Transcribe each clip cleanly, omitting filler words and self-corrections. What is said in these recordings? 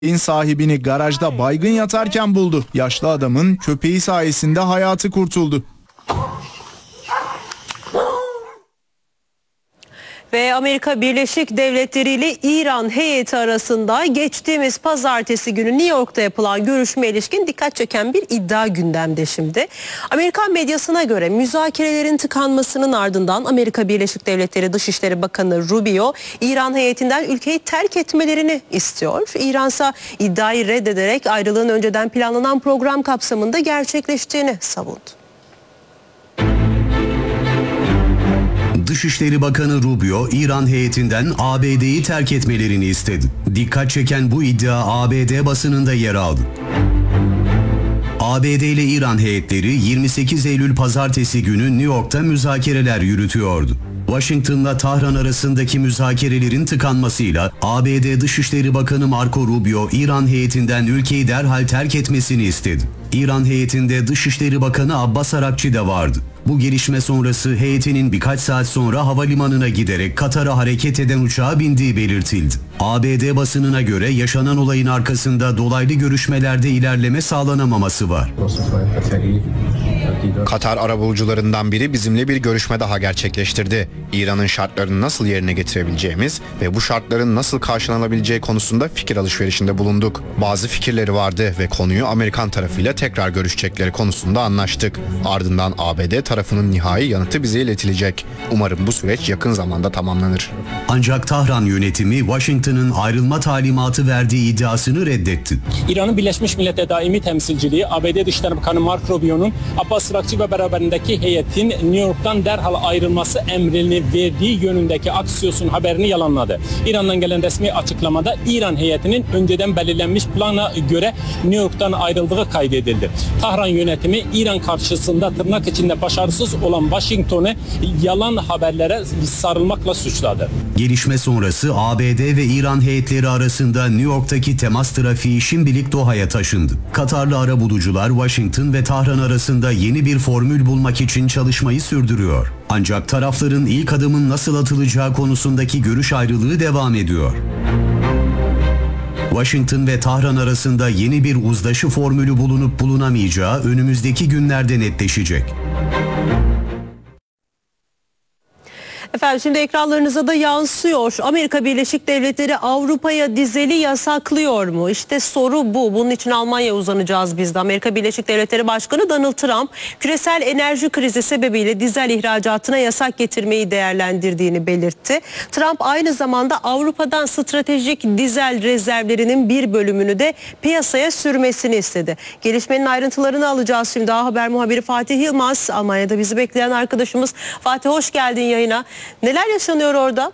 Evin sahibini garajda baygın yatarken buldu. Yaşlı adamın köpeği sayesinde hayatı kurtuldu. Ve Amerika Birleşik Devletleri ile İran heyeti arasında geçtiğimiz pazartesi günü New York'ta yapılan görüşmeye ilişkin dikkat çeken bir iddia gündemde şimdi. Amerikan medyasına göre müzakerelerin tıkanmasının ardından Amerika Birleşik Devletleri Dışişleri Bakanı Rubio, İran heyetinden ülkeyi terk etmelerini istiyor. İran ise iddiayı reddederek ayrılığın önceden planlanan program kapsamında gerçekleştiğini savundu. Dışişleri Bakanı Rubio, İran heyetinden ABD'yi terk etmelerini istedi. Dikkat çeken bu iddia ABD basınında yer aldı. ABD ile İran heyetleri 28 Eylül pazartesi günü New York'ta müzakereler yürütüyordu. Washington'la Tahran arasındaki müzakerelerin tıkanmasıyla ABD Dışişleri Bakanı Marco Rubio, İran heyetinden ülkeyi derhal terk etmesini istedi. İran heyetinde Dışişleri Bakanı Abbas Arakçı da vardı. Bu gelişme sonrası heyetinin birkaç saat sonra havalimanına giderek Katar'a hareket eden uçağa bindiği belirtildi. ABD basınına göre yaşanan olayın arkasında dolaylı görüşmelerde ilerleme sağlanamaması var. Katar arabulucularından biri bizimle bir görüşme daha gerçekleştirdi. İran'ın şartlarını nasıl yerine getirebileceğimiz ve bu şartların nasıl karşılanabileceği konusunda fikir alışverişinde bulunduk. Bazı fikirleri vardı ve konuyu Amerikan tarafıyla tekrar görüşecekleri konusunda anlaştık. Ardından ABD tarafının nihai yanıtı bize iletilecek. Umarım bu süreç yakın zamanda tamamlanır. Ancak Tahran yönetimi Washington'ın ayrılma talimatı verdiği iddiasını reddetti. İran'ın Birleşmiş Milletler Daimi Temsilciliği ABD Dışişleri Bakanı Marco Rubio'nun Abbas Arakçı ve beraberindeki heyetin New York'tan derhal ayrılması emrini verdiği yönündeki Axios'un haberini yalanladı. İran'dan gelen resmi açıklamada İran heyetinin önceden belirlenmiş plana göre New York'tan ayrıldığı kaydedildi. Tahran yönetimi İran karşısında tırnak içinde başarısız olan Washington'u yalan haberlere sarılmakla suçladı. Gelişme sonrası ABD ve İran heyetleri arasında New York'taki temas trafiği şimdilik Doha'ya taşındı. Katarlı arabulucular Washington ve Tahran arasında yeni bir formül bulmak için çalışmayı sürdürüyor. Ancak tarafların ilk adımın nasıl atılacağı konusundaki görüş ayrılığı devam ediyor. Washington ve Tahran arasında yeni bir uzlaşı formülü bulunup bulunamayacağı önümüzdeki günlerde netleşecek. Efendim şimdi ekranlarınıza da yansıyor. Amerika Birleşik Devletleri Avrupa'ya dizeli yasaklıyor mu? İşte soru bu. Bunun için Almanya'ya uzanacağız biz de. Amerika Birleşik Devletleri Başkanı Donald Trump küresel enerji krizi sebebiyle dizel ihracatına yasak getirmeyi değerlendirdiğini belirtti. Trump aynı zamanda Avrupa'dan stratejik dizel rezervlerinin bir bölümünü de piyasaya sürmesini istedi. Gelişmenin ayrıntılarını alacağız şimdi. A Haber muhabiri Fatih Yılmaz, Almanya'da bizi bekleyen arkadaşımız. Fatih, hoş geldin yayına. Neler yaşanıyor orada?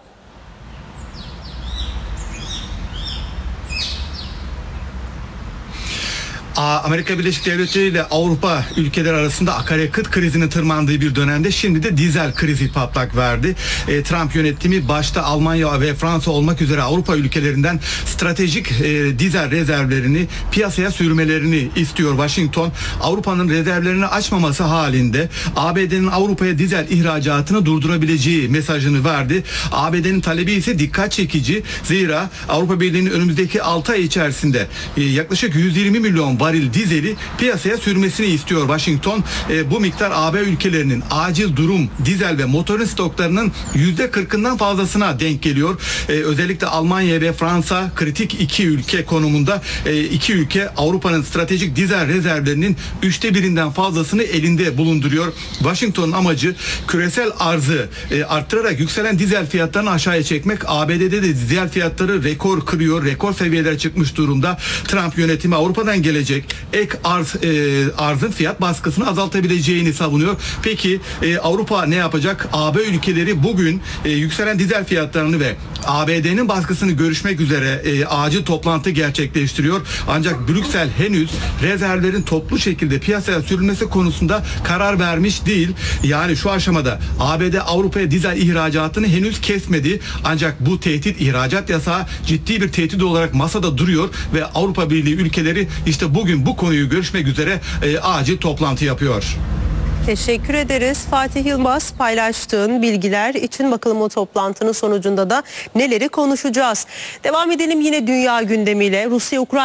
Amerika Birleşik Devletleri ile Avrupa ülkeleri arasında akaryakıt krizinin tırmandığı bir dönemde şimdi de dizel krizi patlak verdi. Trump yönetimi başta Almanya ve Fransa olmak üzere Avrupa ülkelerinden stratejik dizel rezervlerini piyasaya sürmelerini istiyor Washington. Avrupa'nın rezervlerini açmaması halinde ABD'nin Avrupa'ya dizel ihracatını durdurabileceği mesajını verdi. ABD'nin talebi ise dikkat çekici. Zira Avrupa Birliği'nin önümüzdeki 6 ay içerisinde yaklaşık 120 milyon varil dizeli piyasaya sürmesini istiyor Washington. Bu miktar AB ülkelerinin acil durum dizel ve motorin stoklarının %40'ından fazlasına denk geliyor. Özellikle Almanya ve Fransa kritik iki ülke konumunda. İki ülke Avrupa'nın stratejik dizel rezervlerinin 1/3'ünden fazlasını elinde bulunduruyor. Washington'un amacı küresel arzı arttırarak yükselen dizel fiyatlarını aşağıya çekmek. ABD'de de dizel fiyatları rekor kırıyor. Rekor seviyelere çıkmış durumda. Trump yönetimi Avrupa'dan gelecek ek arzın fiyat baskısını azaltabileceğini savunuyor. Peki Avrupa ne yapacak? AB ülkeleri bugün yükselen dizel fiyatlarını ve ABD'nin baskısını görüşmek üzere acil toplantı gerçekleştiriyor. Ancak Brüksel henüz rezervlerin toplu şekilde piyasaya sürülmesi konusunda karar vermiş değil. Yani şu aşamada ABD Avrupa'ya dizel ihracatını henüz kesmedi. Ancak bu tehdit, ihracat yasağı ciddi bir tehdit olarak masada duruyor ve Avrupa Birliği ülkeleri işte bugün bu konuyu görüşmek üzere acil toplantı yapıyor. Teşekkür ederiz Fatih Yılmaz, paylaştığın bilgiler için. Bakalım o toplantının sonucunda da neleri konuşacağız. Devam edelim yine dünya gündemiyle. Rusya-Ukrayna